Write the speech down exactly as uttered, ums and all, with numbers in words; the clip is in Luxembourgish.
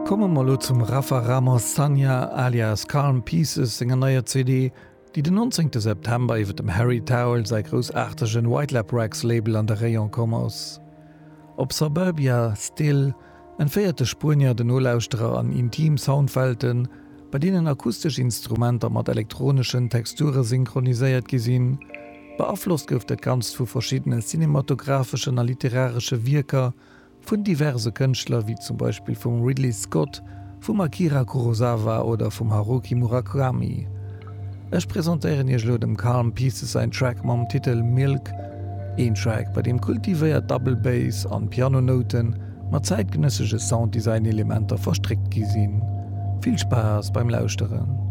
Komme mal zum Rafa Ramos Sanya alias Calm Pieces enger neuer C D, die den neunzehnten September iwwer dem Harry Towel sei großartigen White Lab Rex Label an der Rayon kommmers. Op Suburbia Still entfeierte Spurnier den Nolauusterer an intim Soundfelten, bei denen akustisch Instrumenter mat elektronischen Texture synchroniséiert gesinn, beabflusst gouft ganz vu verschiedene cinematografischen an literarische Wirker vun diverse Künstler wie zum Beispiel vom Ridley Scott, vom Akira Kurosawa oder vom Haruki Murakami. Ech präsentieren ihr schlo dem Calm Pieces ein Track mam Titel Milk, ein Track, bei dem kultiviert Double Bass an Pianonoten mat zeitgenössische Sounddesign-Elementer verstrickt gesinn. Viel Spaß beim Lauschteren.